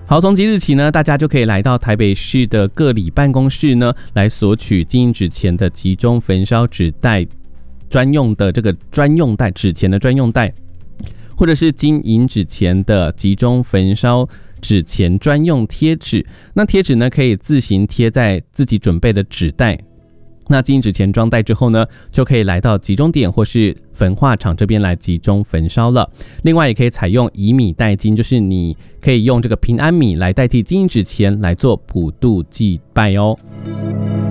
好，从即日起呢，大家就可以来到台北市的各里办公室呢，来索取金银纸钱的集中焚烧纸袋专用的这个专用袋，纸钱的专用袋，或者是金银纸钱的集中焚烧纸钱专用贴纸。那贴纸呢，可以自行贴在自己准备的纸袋。那金银纸钱装袋之后呢，就可以来到集中点或是焚化厂这边来集中焚烧了。另外也可以采用以米代金，就是你可以用这个平安米来代替金银纸钱来做普渡祭拜哦。